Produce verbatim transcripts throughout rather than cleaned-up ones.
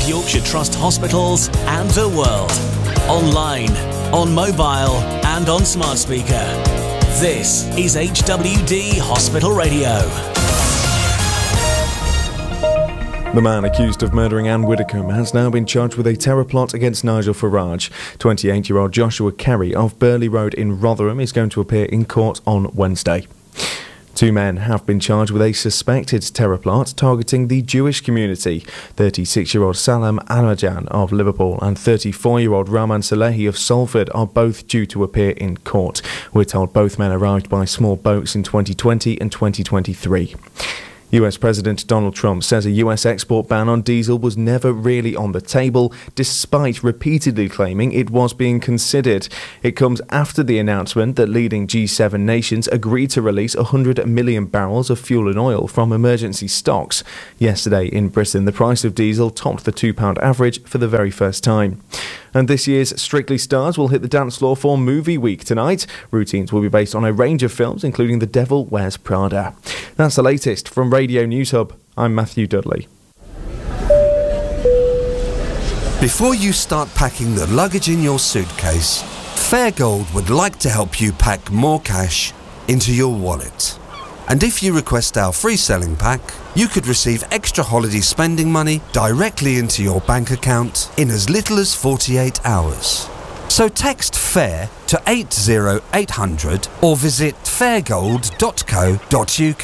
Yorkshire Trust hospitals and the world. Online, on mobile and on smart speaker. This is H W D Hospital Radio. The man accused of murdering Anne Widdecombe has now been charged with a terror plot against Nigel Farage. twenty-eight-year-old Joshua Kerry of Burley Road in Rotherham is going to appear in court on Wednesday. Two men have been charged with a suspected terror plot targeting the Jewish community. thirty-six-year-old Salam Ahmadjan of Liverpool and thirty-four-year-old Rahman Salehi of Salford are both due to appear in court. We're told both men arrived by small boats in twenty twenty and twenty twenty-three. U S President Donald Trump says a U S export ban on diesel was never really on the table, despite repeatedly claiming it was being considered. It comes after the announcement that leading G seven nations agreed to release one hundred million barrels of fuel and oil from emergency stocks. Yesterday in Britain, the price of diesel topped the two pound average for the very first time. And this year's Strictly Stars will hit the dance floor for Movie Week tonight. Routines will be based on a range of films, including The Devil Wears Prada. That's the latest from Radio News Hub. I'm Matthew Dudley. Before you start packing the luggage in your suitcase, Fairgold would like to help you pack more cash into your wallet. And if you request our free selling pack, you could receive extra holiday spending money directly into your bank account in as little as forty-eight hours. So text FAIR to eight zero eight hundred or visit fairgold dot co dot uk.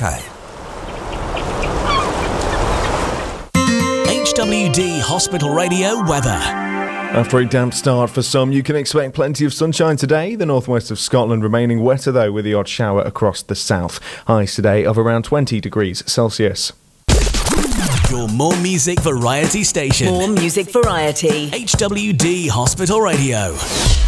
H W D Hospital Radio weather. After a damp start for some, you can expect plenty of sunshine today. The northwest of Scotland remaining wetter, though, with the odd shower across the south. Highs today of around twenty degrees Celsius. Your More Music Variety station. More Music Variety. H W D Hospital Radio.